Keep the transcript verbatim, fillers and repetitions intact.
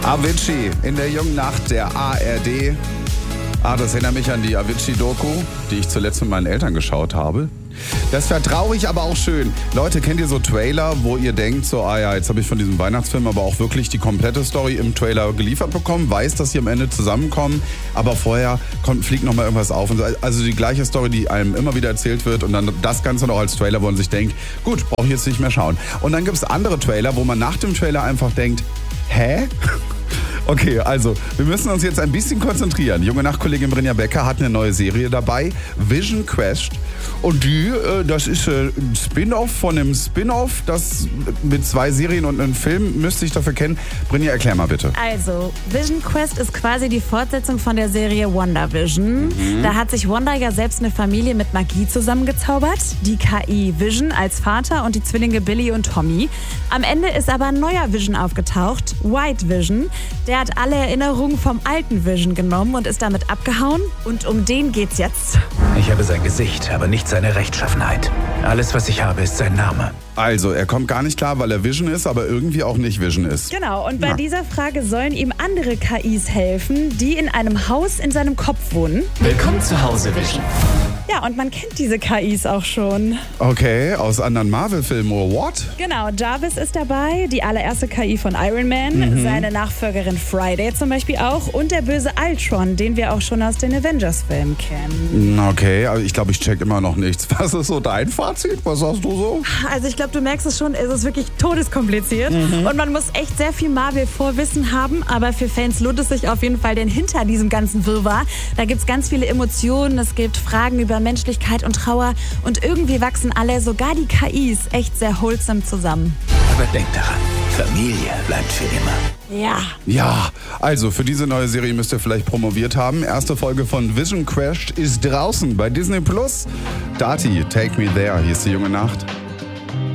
Avicii in der jungen Nacht der A R D. Ah, das erinnert mich an die Avicii-Doku, die ich zuletzt mit meinen Eltern geschaut habe. Das war traurig, aber auch schön. Leute, kennt ihr so Trailer, wo ihr denkt, so, ah ja, jetzt habe ich von diesem Weihnachtsfilm aber auch wirklich die komplette Story im Trailer geliefert bekommen, weiß, dass sie am Ende zusammenkommen, aber vorher kommt, fliegt nochmal irgendwas auf. Also die gleiche Story, die einem immer wieder erzählt wird und dann das Ganze noch als Trailer, wo man sich denkt, gut, brauche ich jetzt nicht mehr schauen. Und dann gibt es andere Trailer, wo man nach dem Trailer einfach denkt, hä? Okay, also, wir müssen uns jetzt ein bisschen konzentrieren. Junge Nachtkollegin Brinja Becker hat eine neue Serie dabei, Vision Quest. Und die, äh, das ist äh, ein Spin-off von einem Spin-off, das mit zwei Serien und einem Film müsste ich dafür kennen. Brinja, erklär mal bitte. Also, Vision Quest ist quasi die Fortsetzung von der Serie WandaVision. Mhm. Da hat sich Wanda ja selbst eine Familie mit Magie zusammengezaubert. Die K I Vision als Vater und die Zwillinge Billy und Tommy. Am Ende ist aber ein neuer Vision aufgetaucht, White Vision. Der hat alle Erinnerungen vom alten Vision genommen und ist damit abgehauen. Und um den geht's jetzt. Ich habe sein Gesicht, aber nicht seine Rechtschaffenheit. Alles, was ich habe, ist sein Name. Also, er kommt gar nicht klar, weil er Vision ist, aber irgendwie auch nicht Vision ist. Genau, und bei Na. dieser Frage sollen ihm andere K Is helfen, die in einem Haus in seinem Kopf wohnen. Willkommen zu Hause, Vision. Ja, und man kennt diese K Is auch schon. Okay, aus anderen Marvel-Filmen, or what? Genau, Jarvis ist dabei, die allererste K I von Iron Man, mhm. seine Nachfolgerin Friday zum Beispiel auch und der böse Ultron, den wir auch schon aus den Avengers-Filmen kennen. Okay, aber ich glaube, ich check immer noch nichts. Was ist so dein Fazit? Was sagst du so? Also ich glaube, du merkst es schon, es ist wirklich todeskompliziert mhm. und man muss echt sehr viel Marvel-Vorwissen haben, aber für Fans lohnt es sich auf jeden Fall, denn hinter diesem ganzen Wirrwarr, da gibt es ganz viele Emotionen, es gibt Fragen über Menschlichkeit und Trauer und irgendwie wachsen alle, sogar die K Is, echt sehr wholesome zusammen. Aber denk daran, Familie bleibt für immer. Ja. Ja, also für diese neue Serie müsst ihr vielleicht promoviert haben. Erste Folge von Vision Quest ist draußen bei Disney Plus. Dati, Take Me There, hier ist die junge Nacht.